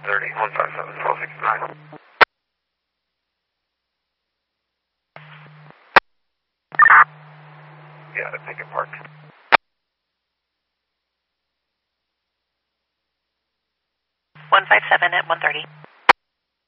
30, 157, 1269. Yeah, I think it parked. 157 at 130.